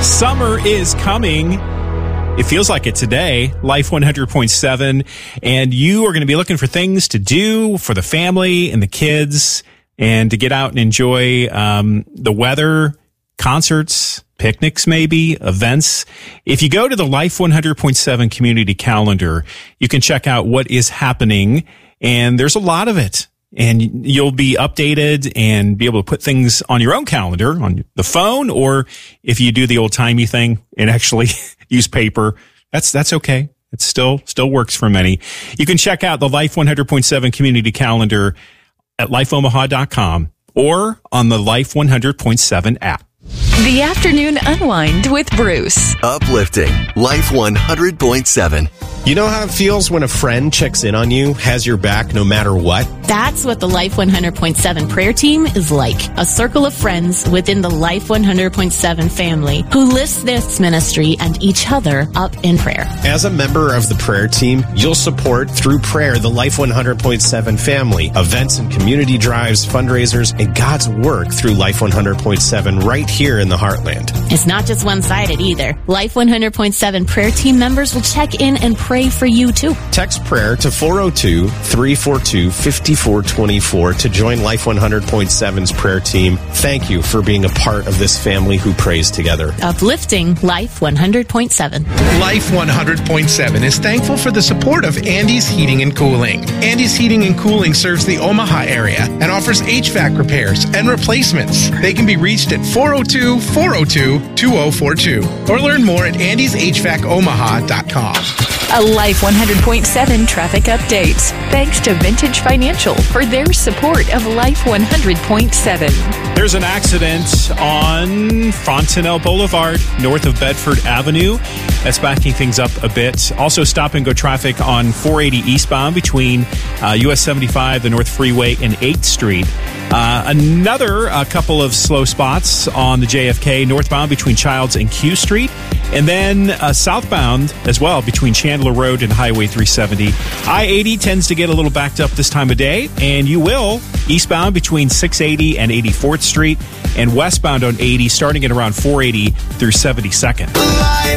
Summer is coming. It feels like it today. Life 100.7. And you are going to be looking for things to do for the family and the kids and to get out and enjoy the weather, concerts, picnics maybe, events. If you go to the Life 100.7 community calendar, you can check out what is happening. And there's a lot of it. And you'll be updated and be able to put things on your own calendar on the phone, or if you do the old timey thing and actually use paper, that's okay. It still works for many. You can check out the Life 100.7 community calendar at lifeomaha.com or on the Life 100.7 app. The Afternoon Unwind with Bruce. Uplifting. Life 100.7. You know how it feels when a friend checks in on you, has your back no matter what? That's what the Life 100.7 prayer team is like. A circle of friends within the Life 100.7 family who lifts this ministry and each other up in prayer. As a member of the prayer team, you'll support through prayer the Life 100.7 family, events and community drives, fundraisers, and God's work through Life 100.7 right here in the Heartland. It's not just one-sided either. Life 100.7 prayer team members will check in and pray for you too. Text prayer to 402-342-5424 to join Life 100.7's prayer team. Thank you for being a part of this family who prays together. Uplifting Life 100.7. Life 100.7 is thankful for the support of Andy's Heating and Cooling. Andy's Heating and Cooling serves the Omaha area and offers HVAC repairs and replacements. They can be reached at 402-402-2042 or learn more at andyshvacomaha.com. A Life 100.7 traffic update. Thanks to Vintage Financial for their support of Life 100.7. There's an accident on Fontenelle Boulevard, north of Bedford Avenue. That's backing things up a bit. Also, stop-and-go traffic on 480 eastbound between US 75, the North Freeway, and 8th Street. Another couple of slow spots on the JFK northbound between Childs and Q Street. And then southbound as well between Chandler Road and Highway 370. I-80 tends to get a little backed up this time of day, and you will eastbound between 680 and 84th Street, and westbound on 80 starting at around 480 through 72nd.